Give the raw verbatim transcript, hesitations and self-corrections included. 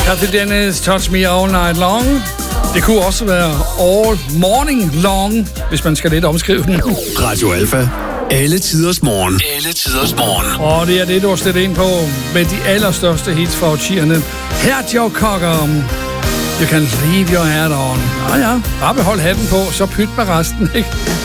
Kathy Dennis, Touch Me All Night Long. Det kunne også være All Morning Long, hvis man skal lidt omskrive den. Radio Alpha. Alle tiders morgen. Alle tiders morgen. Og det er det, du har stillet ind på med de allerstørste hits fra årtierne. Her er Joe Cocker. You can leave your hat on. Ah ja, bare behold hatten på, så pyt med resten, ikke?